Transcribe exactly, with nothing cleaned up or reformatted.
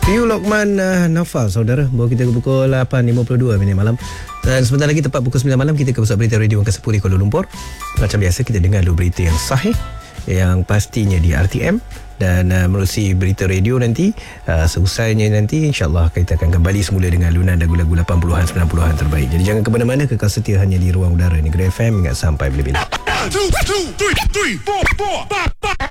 Piu Lokman uh, Naufal, saudara, baru kita ke pukul lapan lima puluh dua minit malam. Dan sebentar lagi tepat pukul sembilan malam kita ke pusat berita radio Angkasa Puri Kuala Lumpur. Macam biasa kita dengar dulu berita yang sahih, yang pastinya di R T M. Dan uh, menerusi berita radio nanti, uh, seusainya nanti insyaAllah kita akan kembali semula dengan lunan lagu-lagu lapan puluhan sembilan puluhan terbaik. Jadi jangan ke mana-mana, kekal setia hanya di ruang udara Negeri F M hingga sampai bila-bila.